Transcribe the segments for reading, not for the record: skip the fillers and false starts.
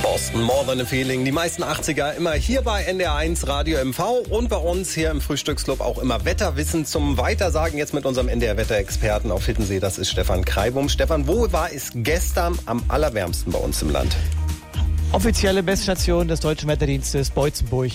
Boston, More Than a Feeling, die meisten 80er immer hier bei NDR1 Radio MV und bei uns hier im Frühstücksclub auch immer Wetterwissen zum Weitersagen. Jetzt mit unserem NDR-Wetterexperten auf Hiddensee, das ist Stefan Kreibum. Stefan, wo war es gestern am allerwärmsten bei uns im Land? Offizielle Messstation des Deutschen Wetterdienstes Beutzenburg,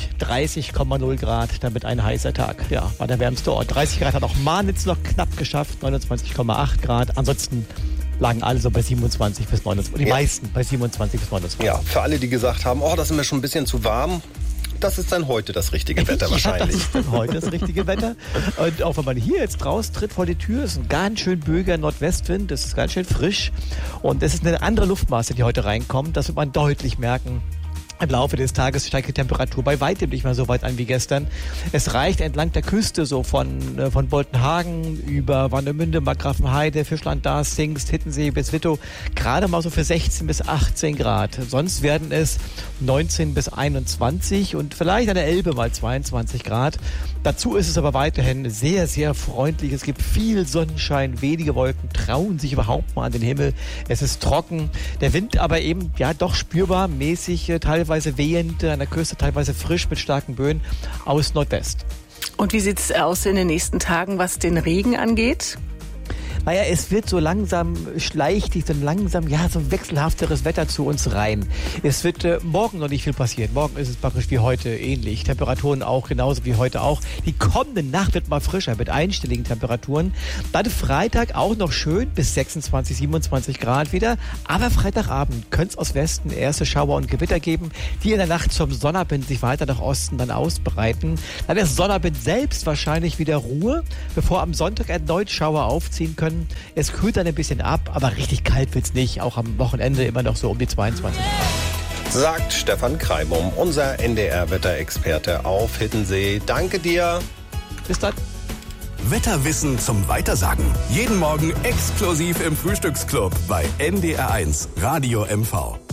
30,0 Grad, damit ein heißer Tag. Ja, war der wärmste Ort. 30 Grad hat auch Marnitz noch knapp geschafft, 29,8 Grad. Ansonsten lagen alle so bei 27 bis 29, die meisten bei 27 bis 29. Ja, für alle, die gesagt haben, oh, das ist mir schon ein bisschen zu warm, das ist dann heute das richtige Wetter wahrscheinlich. Ja, das ist dann heute das richtige Wetter. Und auch wenn man hier jetzt raustritt vor die Tür, ist ein ganz schön böiger Nordwestwind, das ist ganz schön frisch. Und es ist eine andere Luftmasse, die heute reinkommt. Das wird man deutlich merken. Im Laufe des Tages steigt die Temperatur bei weitem nicht mehr so weit an wie gestern. Es reicht entlang der Küste so von Boltenhagen über Warnemünde, Markgrafenheide, Fischland, Daas, Zingst, Hiddensee bis Wittow gerade mal so für 16 bis 18 Grad. Sonst werden es 19 bis 21 und vielleicht an der Elbe mal 22 Grad. Dazu ist es aber weiterhin sehr, sehr freundlich. Es gibt viel Sonnenschein, wenige Wolken trauen sich überhaupt mal an den Himmel. Es ist trocken. Der Wind aber eben ja doch spürbar mäßig, teilweise wehend, an der Küste teilweise frisch mit starken Böen aus Nordwest. Und wie sieht es aus in den nächsten Tagen, was den Regen angeht? Naja, es wird so langsam schleichtig, so langsam, ja, so wechselhafteres Wetter zu uns rein. Es wird morgen noch nicht viel passieren. Morgen ist es praktisch wie heute ähnlich. Temperaturen auch genauso wie heute auch. Die kommende Nacht wird mal frischer mit einstelligen Temperaturen. Dann Freitag auch noch schön bis 26, 27 Grad wieder. Aber Freitagabend könnte es aus Westen erste Schauer und Gewitter geben, die in der Nacht zum Sonnabend sich weiter nach Osten dann ausbreiten. Dann ist Sonnabend selbst wahrscheinlich wieder Ruhe, bevor am Sonntag erneut Schauer aufziehen können. Es kühlt dann ein bisschen ab, aber richtig kalt wird's nicht. Auch am Wochenende immer noch so um die 22 Grad. Sagt Stefan Kreibum, unser NDR-Wetterexperte auf Hiddensee. Danke dir. Bis dann. Wetterwissen zum Weitersagen. Jeden Morgen exklusiv im Frühstücksclub bei NDR1 Radio MV.